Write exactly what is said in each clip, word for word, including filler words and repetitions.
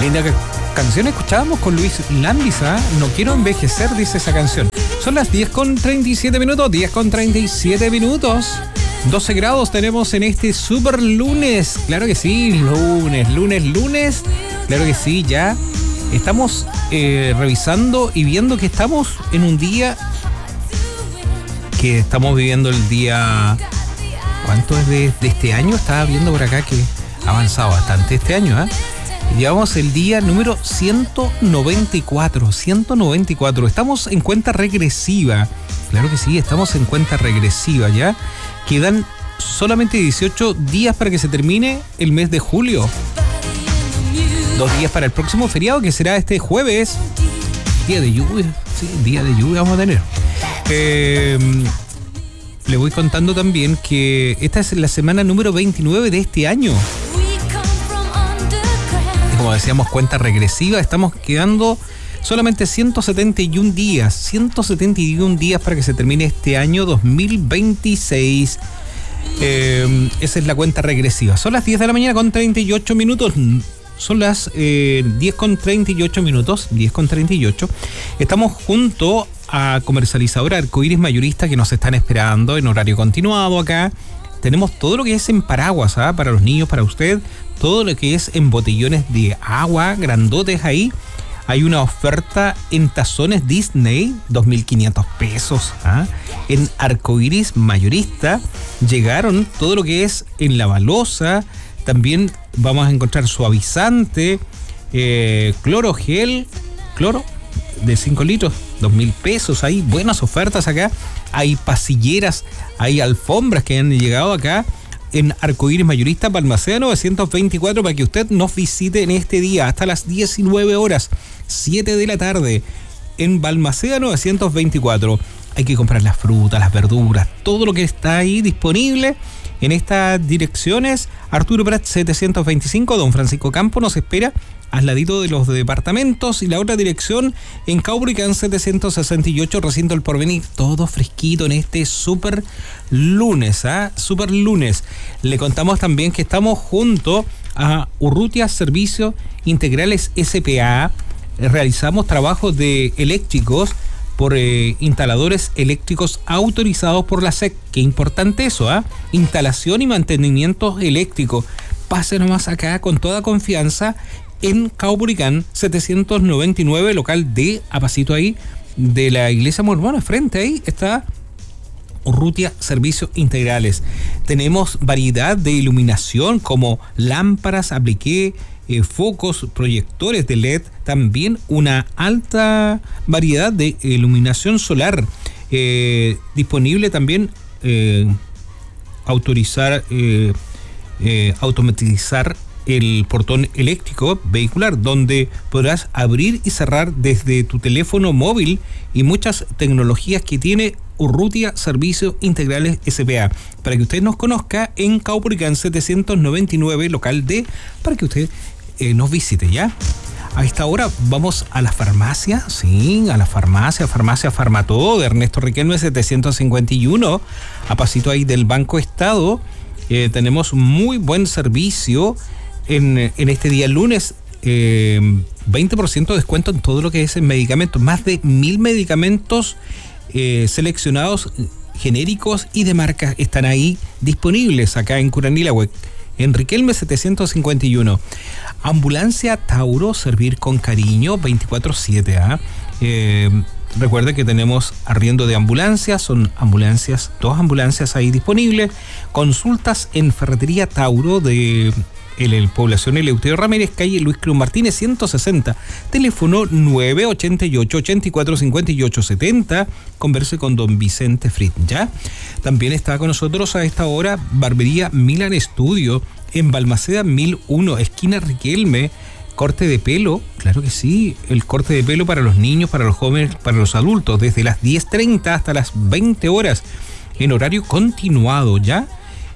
Linda canción escuchábamos con Luis Lámbiza. No quiero envejecer, dice esa canción. Son las diez con treinta y siete minutos. diez con treinta y siete minutos. doce grados tenemos en este super lunes. Claro que sí, lunes, lunes, lunes. Claro que sí, ya estamos eh, revisando y viendo que estamos en un día que estamos viviendo el día... ¿Cuánto es de, de este año? Estaba viendo por acá que ha avanzado bastante este año, ¿eh? Llevamos el día número ciento noventa y cuatro. ciento noventa y cuatro. Estamos en cuenta regresiva. Claro que sí, estamos en cuenta regresiva ya. Quedan solamente dieciocho días para que se termine el mes de julio. Dos días para el próximo feriado, que será este jueves. Día de lluvia. Sí, día de lluvia vamos a tener. Eh, le voy contando también que esta es la semana número veintinueve de este año. Como decíamos, cuenta regresiva, estamos quedando solamente ciento setenta y un días, ciento setenta y un días para que se termine este año dos mil veintiséis. Eh, esa es la cuenta regresiva. Son las diez de la mañana con treinta y ocho minutos. Son las eh, diez con treinta y ocho minutos, diez con treinta y ocho. Estamos junto a Comercializadora Arcoíris Mayorista, que nos están esperando en horario continuado acá. Tenemos todo lo que es en paraguas, ¿ah? Para los niños, para usted. Todo lo que es en botellones de agua, grandotes ahí. Hay una oferta en tazones Disney, dos mil quinientos pesos. ¿Ah? En Arcoíris Mayorista llegaron todo lo que es en la balosa. También vamos a encontrar suavizante, eh, cloro gel, cloro de cinco litros, dos mil pesos. Hay buenas ofertas acá. Hay pasilleras, hay alfombras que han llegado acá en Arcoíris Mayorista, Balmaceda novecientos veinticuatro, para que usted nos visite en este día hasta las diecinueve horas, siete de la tarde, en Balmaceda novecientos veinticuatro. Hay que comprar las frutas, las verduras, todo lo que está ahí disponible en estas direcciones. Arturo Prat setecientos veinticinco, Don Francisco Campo nos espera al ladito de los departamentos, y la otra dirección en Caubricán setecientos sesenta y ocho, Recinto El Porvenir. Todo fresquito en este super lunes, ¿ah? ¿eh? Super lunes. Le contamos también que estamos junto a Urrutia Servicios Integrales S P A. Realizamos trabajos de eléctricos por eh, instaladores eléctricos autorizados por la S E C. Qué importante eso, ¿ah? ¿eh? Instalación y mantenimiento eléctrico. Pase nomás acá con toda confianza en Caupolicán setecientos noventa y nueve, local D, a pasito ahí de la iglesia mormona. Frente ahí está Urrutia Servicios Integrales. Tenemos variedad de iluminación como lámparas, apliqué, eh, focos, proyectores de L E D. También una alta variedad de iluminación solar. Eh, disponible también eh, autorizar, eh, eh, automatizar el portón eléctrico vehicular, donde podrás abrir y cerrar desde tu teléfono móvil, y muchas tecnologías que tiene Urrutia Servicios Integrales S P A. Para que usted nos conozca en Caupolicán setecientos noventa y nueve, local D, para que usted eh, nos visite ya. A esta hora vamos a la farmacia, sí, a la farmacia, farmacia Farmatodo de Ernesto Riquelme setecientos cincuenta y uno, a pasito ahí del Banco Estado. Eh, tenemos muy buen servicio en, en este día lunes. Eh, veinte por ciento de descuento en todo lo que es en medicamentos. Más de mil medicamentos eh, seleccionados, genéricos y de marca están ahí disponibles acá en Curanilahue. En Riquelme setecientos cincuenta y uno. Ambulancia Tauro, servir con cariño veinticuatro siete. ¿ah? Eh, recuerde que tenemos arriendo de ambulancias, son ambulancias, dos ambulancias ahí disponibles. Consultas en Ferretería Tauro de el, el población Eleuterio Ramírez, calle Luis Cruz Martínez ciento sesenta, teléfono nueve ochenta y ocho, ochenta y cuatro cincuenta y ocho setenta. Converse con don Vicente Fritz, ¿ya? También está con nosotros a esta hora Barbería Milan Estudio en Balmaceda mil uno, esquina Riquelme. Corte de pelo, claro que sí, el corte de pelo para los niños, para los jóvenes, para los adultos, desde las diez treinta hasta las veinte horas, en horario continuado, ¿ya?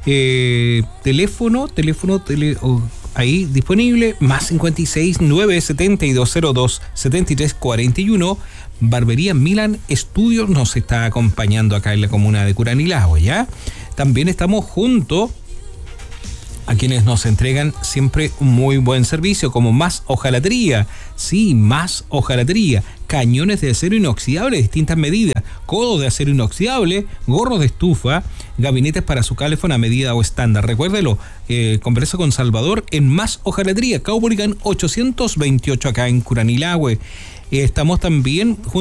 Eh, teléfono, teléfono, tele, oh, ahí disponible, más cincuenta y seis, nueve setenta y dos cero dos, setenta y tres cuarenta y uno. Barbería Milan Estudios nos está acompañando acá en la comuna de Curanilahue, ¿ya? También estamos junto a quienes nos entregan siempre un muy buen servicio, como Más Hojalatería. Sí, Más Hojalatería. Cañones de acero inoxidable de distintas medidas, codos de acero inoxidable, gorros de estufa, gabinetes para su calefón a medida o estándar. Recuérdelo, eh, conversa con Salvador en Más Hojalatería, Caupolicán ochocientos veintiocho acá en Curanilahue. Eh, estamos también junto